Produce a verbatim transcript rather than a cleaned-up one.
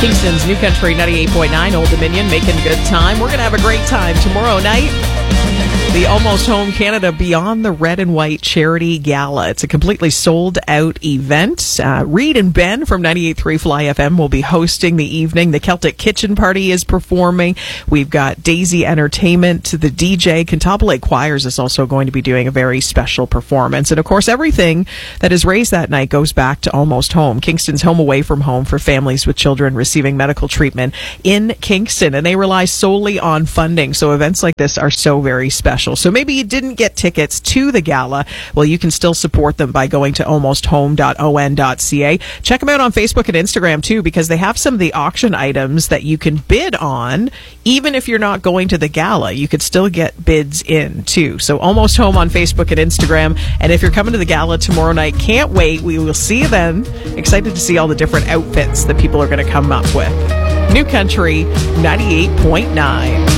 Kingston's New Country ninety-eight point nine, Old Dominion, making good time. We're going to have a great time tomorrow night. The Almost Home Canada Beyond the Red and White Charity Gala. It's a completely sold-out event. Uh, Reed and Ben from ninety-eight point three Fly F M will be hosting the evening. The Celtic Kitchen Party is performing. We've got Daisy Entertainment. The D J Cantabile Choirs is also going to be doing a very special performance. And, of course, everything that is raised that night goes back to Almost Home, Kingston's home away from home for families with children receiving medical treatment in Kingston. And they rely solely on funding. So events like this are so very special. So maybe you didn't get tickets to the gala. Well, you can still support them by going to almost home dot o n dot c a. Check them out on Facebook and Instagram, too, because they have some of the auction items that you can bid on. Even if you're not going to the gala, you could still get bids in, too. So Almost Home on Facebook and Instagram. And if you're coming to the gala tomorrow night, can't wait. We will see you then. Excited to see all the different outfits that people are going to come up with. New Country ninety-eight point nine.